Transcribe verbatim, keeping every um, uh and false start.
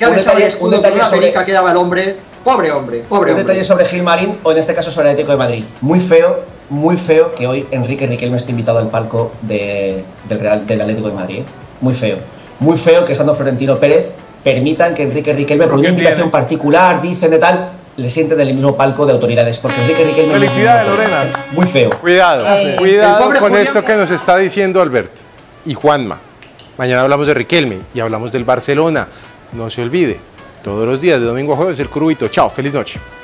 ¿Qué un detalle, escudo un con detalle una sobre, perica que daba el hombre? Pobre hombre, pobre un hombre. detalle sobre Gilmarín, o en este caso sobre el Atlético de Madrid. Muy feo, muy feo que hoy Enrique Riquelme esté invitado al palco de, del, Real, del Atlético de Madrid. ¿eh? Muy feo. Muy feo que estando Florentino Pérez permitan que Enrique Riquelme, por una invitación particular, dicen de tal, le sienten del mismo palco de autoridades. Porque Enrique Riquelme... Felicidades, Lorena. Muy feo. Cuidado, Eh, cuidado con Julián. esto que nos está diciendo Albert y Juanma. Mañana hablamos de Riquelme y hablamos del Barcelona. No se olvide, todos los días de domingo a jueves el Curubito. Chao, feliz noche.